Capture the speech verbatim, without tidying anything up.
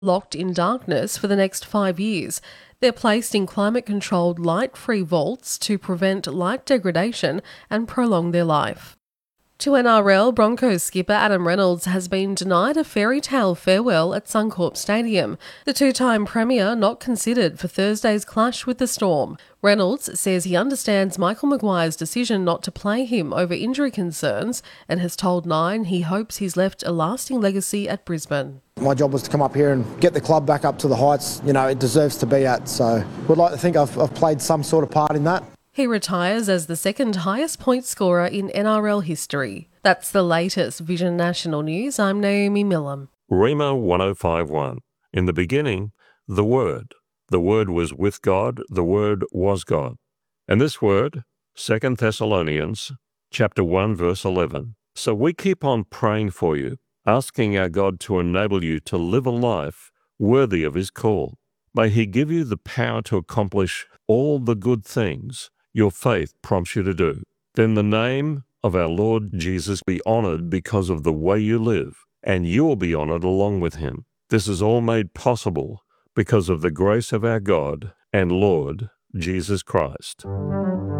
locked in darkness for the next five years. They're placed in climate-controlled light-free vaults to prevent light degradation and prolong their life. To N R L, Broncos skipper Adam Reynolds has been denied a fairy tale farewell at Suncorp Stadium. The two-time premier not considered for Thursday's clash with the Storm. Reynolds says he understands Michael Maguire's decision not to play him over injury concerns and has told Nine he hopes he's left a lasting legacy at Brisbane. My job was to come up here and get the club back up to the heights, you know, it deserves to be at. So would like to think I've, I've played some sort of part in that. He retires as the second highest point scorer in N R L history. That's the latest Vision National News. I'm Naomi Millam. Rhema one oh five point one. In the beginning, the Word. The Word was with God, the Word was God. And this word, Second Thessalonians chapter one, verse eleven. So we keep on praying for you, asking our God to enable you to live a life worthy of His call. May He give you the power to accomplish all the good things your faith prompts you to do. Then the name of our Lord Jesus be honored because of the way you live, and you will be honored along with Him. This is all made possible because of the grace of our God and Lord Jesus Christ.